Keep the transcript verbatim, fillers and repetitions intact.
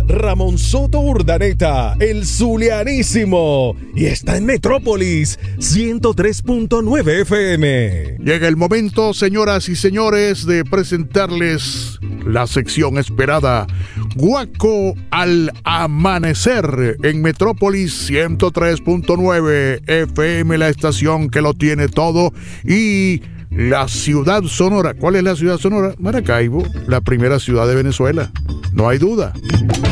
Ramón Soto Urdaneta, el Zulianísimo, y está en Metrópolis ciento tres punto nueve F M. Llega el momento, señoras y señores, de presentarles la sección esperada, Guaco al Amanecer, en Metrópolis ciento tres punto nueve F M, la estación que lo tiene todo, y la ciudad sonora. ¿Cuál es la ciudad sonora? Maracaibo, la primera ciudad de Venezuela, no hay duda.